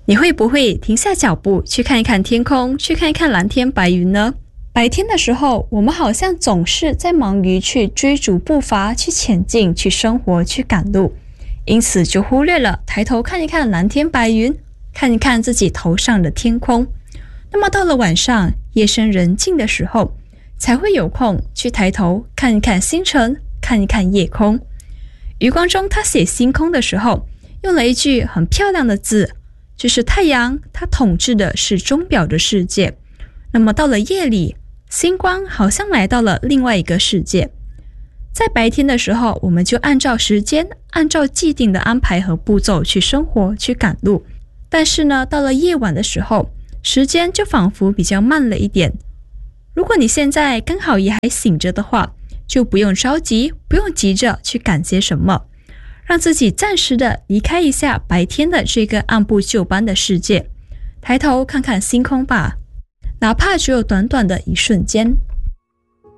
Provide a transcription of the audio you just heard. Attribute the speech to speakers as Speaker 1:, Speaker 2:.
Speaker 1: 你会不会停下脚步去看一看天空，去看一看蓝天白云呢？白天的时候，我们好像总是在忙于去追逐步伐，去前进，去生活，去赶路，因此就忽略了抬头看一看蓝天白云，看一看自己头上的天空。那么到了晚上，夜深人静的时候，才会有空去抬头看一看星辰，看一看夜空。余光中他写星空的时候，用了一句很漂亮的字，就是太阳它统治的是钟表的世界，那么到了夜里，星光好像来到了另外一个世界。在白天的时候，我们就按照时间，按照既定的安排和步骤去生活，去赶路。但是呢，到了夜晚的时候，时间就仿佛比较慢了一点。如果你现在刚好也还醒着的话，就不用着急，不用急着去赶些什么，让自己暂时的离开一下白天的这个按部就班的世界，抬头看看星空吧，哪怕只有短短的一瞬间。